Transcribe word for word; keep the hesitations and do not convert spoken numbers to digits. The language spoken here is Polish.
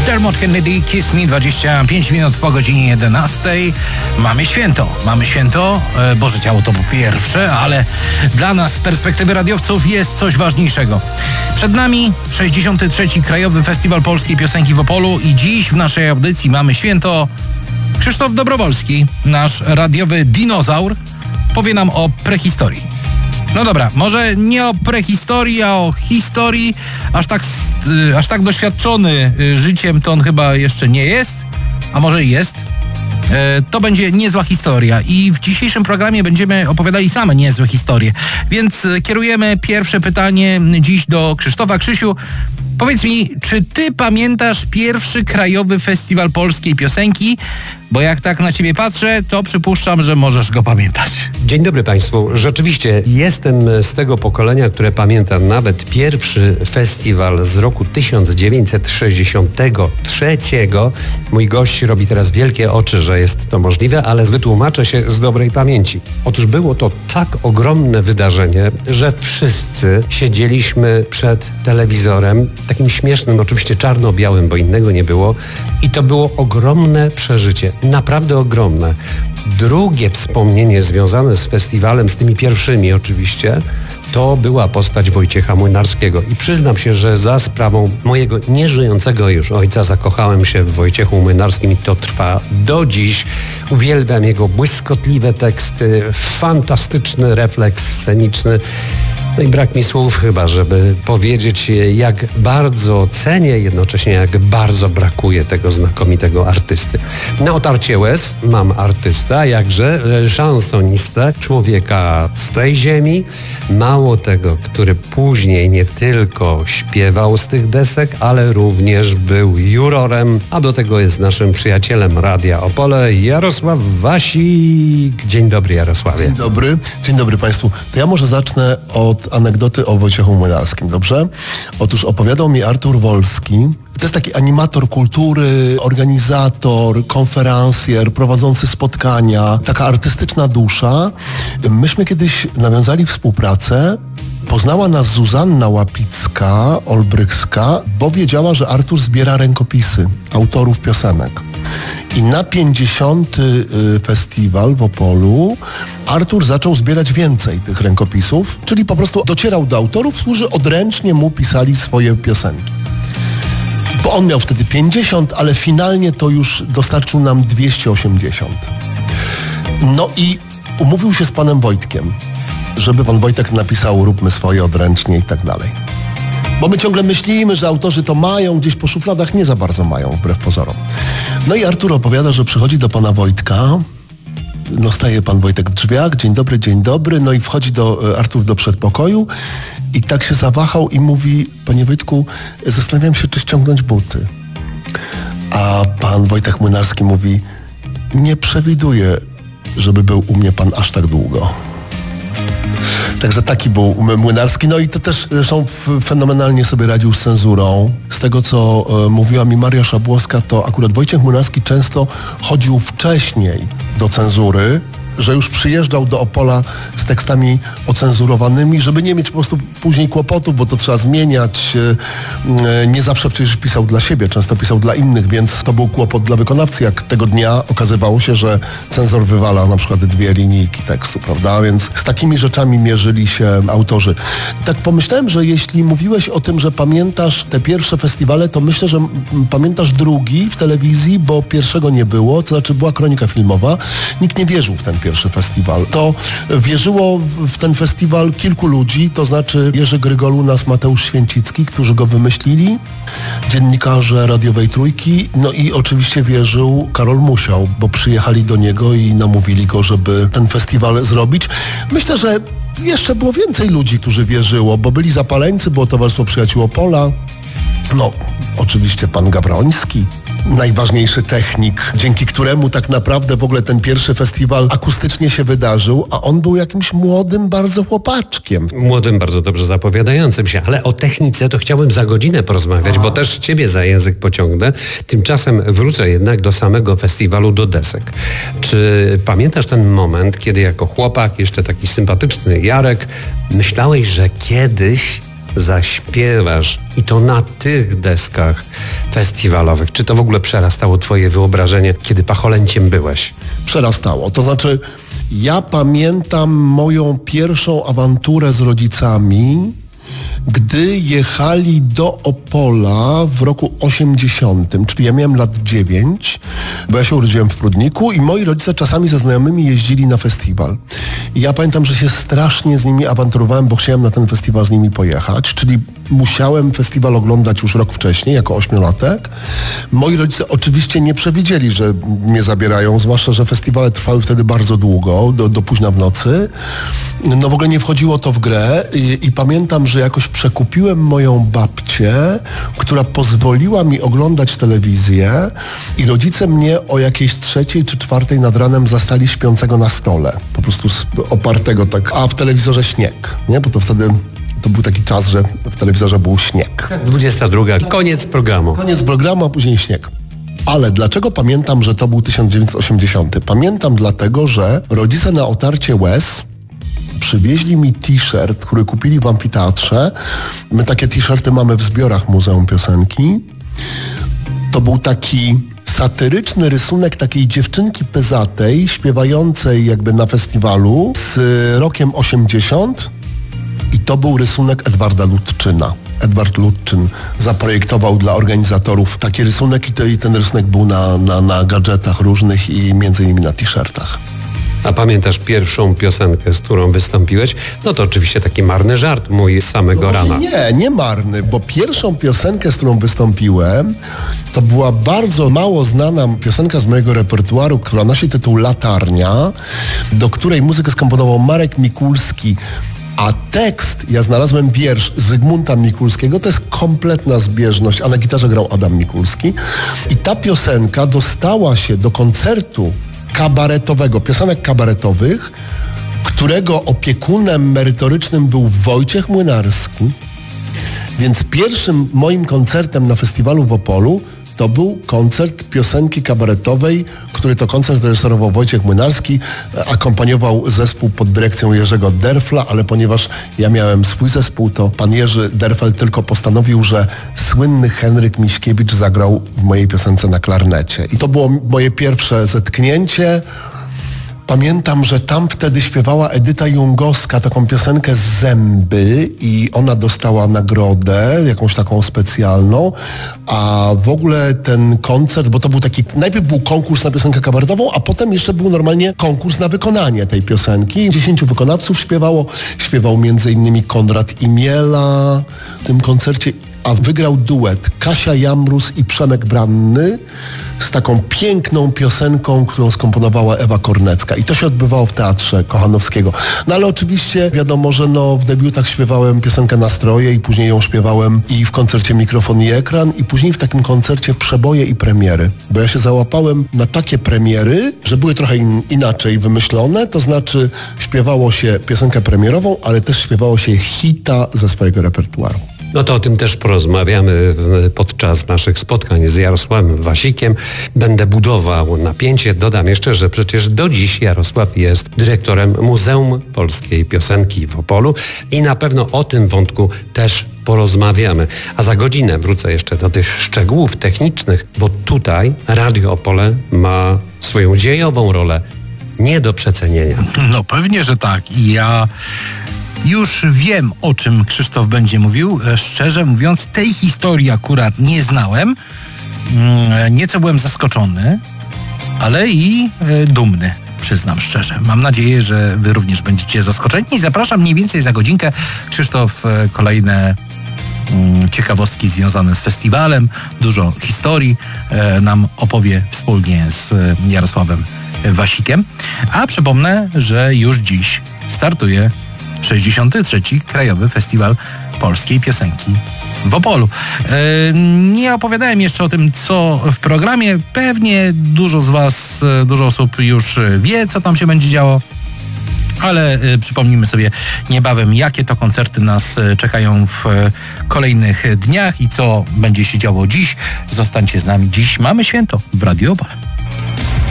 Dermot Kennedy, Kiss Me, dwadzieścia pięć minut po godzinie jedenastej. Mamy święto, mamy święto. E, Boże Ciało to po pierwsze, ale dla nas z perspektywy radiowców jest coś ważniejszego. Przed nami sześćdziesiąty trzeci Krajowy Festiwal Polskiej Piosenki w Opolu i dziś w naszej audycji mamy święto. Krzysztof Dobrowolski, nasz radiowy dinozaur, powie nam o prehistorii. No dobra, może nie o prehistorii, a o historii. Aż tak, aż tak doświadczony życiem to on chyba jeszcze nie jest, a może i jest. To będzie niezła historia i w dzisiejszym programie będziemy opowiadali same niezłe historie. Więc kierujemy pierwsze pytanie dziś do Krzysztofa. Krzysiu, powiedz mi, czy ty pamiętasz pierwszy Krajowy Festiwal Polskiej Piosenki? Bo jak tak na ciebie patrzę, to przypuszczam, że możesz go pamiętać. Dzień dobry Państwu. Rzeczywiście jestem z tego pokolenia, które pamięta nawet pierwszy festiwal z roku tysiąc dziewięćset sześćdziesiątego trzeciego. Mój gość robi teraz wielkie oczy, że jest to możliwe, ale wytłumaczę się z dobrej pamięci. Otóż było to tak ogromne wydarzenie, że wszyscy siedzieliśmy przed telewizorem, takim śmiesznym, oczywiście czarno-białym, bo innego nie było, i to było ogromne przeżycie. Naprawdę ogromne. Drugie wspomnienie związane z festiwalem, z tymi pierwszymi oczywiście, to była postać Wojciecha Młynarskiego. I przyznam się, że za sprawą mojego nieżyjącego już ojca zakochałem się w Wojciechu Młynarskim i to trwa do dziś. Uwielbiam jego błyskotliwe teksty, fantastyczny refleks sceniczny. No i brak mi słów chyba, żeby powiedzieć, jak bardzo cenię, jednocześnie jak bardzo brakuje tego znakomitego artysty. Na otarcie łez mam artysta, jakże szansonistę, człowieka z tej ziemi, mało tego, który później nie tylko śpiewał z tych desek, ale również był jurorem, a do tego jest naszym przyjacielem Radia Opole, Jarosław Wasik. Dzień dobry, Jarosławie. Dzień dobry, dzień dobry Państwu. To ja może zacznę od anegdoty o Wojciechu Młynarskim, dobrze? Otóż opowiadał mi Artur Wolski. To jest taki animator kultury, organizator, konferencjer, prowadzący spotkania, taka artystyczna dusza. Myśmy kiedyś nawiązali współpracę. Poznała nas Zuzanna Łapicka, Olbrychska, bo wiedziała, że Artur zbiera rękopisy autorów piosenek. I na pięćdziesiąty festiwal w Opolu Artur zaczął zbierać więcej tych rękopisów, czyli po prostu docierał do autorów, którzy odręcznie mu pisali swoje piosenki. Bo on miał wtedy pięćdziesiąt, ale finalnie to już dostarczył nam dwieście osiemdziesiąt. No i umówił się z panem Wojtkiem, żeby pan Wojtek napisał róbmy swoje odręcznie i tak dalej. Bo my ciągle myślimy, że autorzy to mają, gdzieś po szufladach nie za bardzo mają, wbrew pozorom. No i Artur opowiada, że przychodzi do pana Wojtka, no staje pan Wojtek w drzwiach, dzień dobry, dzień dobry, no i wchodzi do Artur do przedpokoju i tak się zawahał i mówi, panie Wojtku, zastanawiam się, czy ściągnąć buty. A pan Wojtek Młynarski mówi, nie przewiduję, żeby był u mnie pan aż tak długo. Także taki był Młynarski. No i to też zresztą fenomenalnie sobie radził z cenzurą. Z tego, co e, mówiła mi Maria Szabłowska, to akurat Wojciech Młynarski często chodził wcześniej do cenzury, że już przyjeżdżał do Opola z tekstami ocenzurowanymi, żeby nie mieć po prostu później kłopotów, bo to trzeba zmieniać. Nie zawsze przecież pisał dla siebie, często pisał dla innych, więc to był kłopot dla wykonawcy, jak tego dnia okazywało się, że cenzor wywala na przykład dwie linijki tekstu, prawda? Więc z takimi rzeczami mierzyli się autorzy. Tak pomyślałem, że jeśli mówiłeś o tym, że pamiętasz te pierwsze festiwale, to myślę, że pamiętasz drugi w telewizji, bo pierwszego nie było, to znaczy była kronika filmowa. Nikt nie wierzył w ten pierwszy festiwal. To wierzyło w ten festiwal kilku ludzi, to znaczy Jerzy Grygolunas, Mateusz Święcicki, którzy go wymyślili, dziennikarze radiowej Trójki, no i oczywiście wierzył Karol Musiał, bo przyjechali do niego i namówili go, żeby ten festiwal zrobić. Myślę, że jeszcze było więcej ludzi, którzy wierzyło, bo byli zapaleńcy, było Towarzystwo Przyjaciół Opola, no oczywiście pan Gawroński, najważniejszy technik, dzięki któremu tak naprawdę w ogóle ten pierwszy festiwal akustycznie się wydarzył, a on był jakimś młodym bardzo chłopaczkiem. Młodym, bardzo dobrze zapowiadającym się, ale o technice to chciałbym za godzinę porozmawiać, Aha. bo też ciebie za język pociągnę. Tymczasem wrócę jednak do samego festiwalu, do desek. Czy pamiętasz ten moment, kiedy jako chłopak, jeszcze taki sympatyczny Jarek, myślałeś, że kiedyś zaśpiewasz i to na tych deskach festiwalowych. Czy to w ogóle przerastało twoje wyobrażenie, kiedy Pacholęciem byłeś? Przerastało. To znaczy, ja pamiętam moją pierwszą awanturę z rodzicami, gdy jechali do Opola w roku osiemdziesiątym, czyli ja miałem lat dziewięć, bo ja się urodziłem w Prudniku i moi rodzice czasami ze znajomymi jeździli na festiwal. I ja pamiętam, że się strasznie z nimi awanturowałem, bo chciałem na ten festiwal z nimi pojechać, czyli musiałem festiwal oglądać już rok wcześniej, jako ośmiolatek. Moi rodzice oczywiście nie przewidzieli, że mnie zabierają, zwłaszcza, że festiwale trwały wtedy bardzo długo, do, do późna w nocy. No w ogóle nie wchodziło to w grę i, i pamiętam, że jakoś przekupiłem moją babcię, która pozwoliła mi oglądać telewizję i rodzice mnie o jakiejś trzeciej czy czwartej nad ranem zastali śpiącego na stole. Po prostu opartego tak, a w telewizorze śnieg, nie? Bo to wtedy to był taki czas, że w telewizorze był śnieg. dwudziesta druga, koniec programu. Koniec programu, a później śnieg. Ale dlaczego pamiętam, że to był tysiąc dziewięćset osiemdziesiąty? Pamiętam dlatego, że rodzice na otarcie łez przywieźli mi t-shirt, który kupili w amfiteatrze. My takie t-shirty mamy w zbiorach Muzeum Piosenki. To był taki satyryczny rysunek takiej dziewczynki pyzatej, śpiewającej jakby na festiwalu z rokiem osiemdziesiąt i to był rysunek Edwarda Ludczyna. Edward Ludczyn zaprojektował dla organizatorów taki rysunek i, to, i ten rysunek był na, na, na gadżetach różnych i między innymi na t-shirtach. A pamiętasz pierwszą piosenkę, z którą wystąpiłeś? No to oczywiście taki marny żart mój z samego no rana. Nie, nie marny, bo pierwszą piosenkę, z którą wystąpiłem, to była bardzo mało znana piosenka z mojego repertuaru, która nosi tytuł Latarnia, do której muzykę skomponował Marek Mikulski. A tekst, ja znalazłem wiersz Zygmunta Mikulskiego, to jest kompletna zbieżność, a na gitarze grał Adam Mikulski. I ta piosenka dostała się do koncertu kabaretowego, piosenek kabaretowych, którego opiekunem merytorycznym był Wojciech Młynarski. Więc pierwszym moim koncertem na festiwalu w Opolu to był koncert piosenki kabaretowej, który to koncert reżyserował Wojciech Młynarski, akompaniował zespół pod dyrekcją Jerzego Derfla, ale ponieważ ja miałem swój zespół, to pan Jerzy Derfel tylko postanowił, że słynny Henryk Miśkiewicz zagrał w mojej piosence na klarnecie. I to było moje pierwsze zetknięcie. Pamiętam, że tam wtedy śpiewała Edyta Jungowska taką piosenkę Zęby i ona dostała nagrodę, jakąś taką specjalną, a w ogóle ten koncert, bo to był taki, najpierw był konkurs na piosenkę kabaretową, a potem jeszcze był normalnie konkurs na wykonanie tej piosenki. Dziesięciu wykonawców śpiewało, śpiewał między innymi Konrad Imiela w tym koncercie, a wygrał duet Kasia Jamrus i Przemek Branny z taką piękną piosenką, którą skomponowała Ewa Kornecka. I to się odbywało w Teatrze Kochanowskiego. No ale oczywiście wiadomo, że no, w debiutach śpiewałem piosenkę Nastroje i później ją śpiewałem i w koncercie Mikrofon i Ekran i później w takim koncercie Przeboje i Premiery. Bo ja się załapałem na takie premiery, że były trochę in, inaczej wymyślone, to znaczy śpiewało się piosenkę premierową, ale też śpiewało się hita ze swojego repertuaru. No to o tym też porozmawiamy podczas naszych spotkań z Jarosławem Wasikiem. Będę budował napięcie. Dodam jeszcze, że przecież do dziś Jarosław jest dyrektorem Muzeum Polskiej Piosenki w Opolu i na pewno o tym wątku też porozmawiamy. A za godzinę wrócę jeszcze do tych szczegółów technicznych, bo tutaj Radio Opole ma swoją dziejową rolę nie do przecenienia. No pewnie, że tak. I ja już wiem, o czym Krzysztof będzie mówił. Szczerze mówiąc, tej historii akurat nie znałem. Nieco byłem zaskoczony, ale i dumny, przyznam szczerze. Mam nadzieję, że wy również będziecie zaskoczeni. I zapraszam mniej więcej za godzinkę. Krzysztof kolejne ciekawostki związane z festiwalem, dużo historii nam opowie wspólnie z Jarosławem Wasikiem. A przypomnę, że już dziś startuje sześćdziesiąty trzeci Krajowy Festiwal Polskiej Piosenki w Opolu. Nie opowiadałem jeszcze o tym, co w programie. Pewnie dużo z was, dużo osób już wie, co tam się będzie działo. Ale przypomnijmy sobie niebawem, jakie to koncerty nas czekają w kolejnych dniach i co będzie się działo dziś. Zostańcie z nami. Dziś mamy święto w Radio Opole.